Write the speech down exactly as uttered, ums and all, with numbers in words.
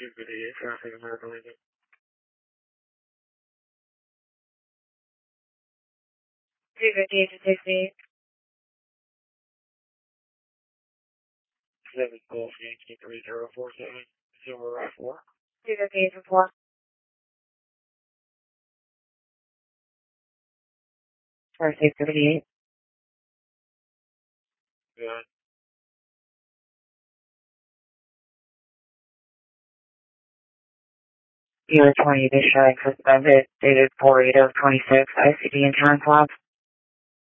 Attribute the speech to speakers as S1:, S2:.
S1: two fifty-eight, traffic, American Lincoln.
S2: two fifty-eight to sixty-eight.
S1: seven Gulf Yankee three zero four seven, zero right four.
S2: two fifty-eight to four. Or six fifty-eight.
S1: Good.
S2: Year twenty, this showing suspended, dated four eight of twenty-six, I C D insurance loss.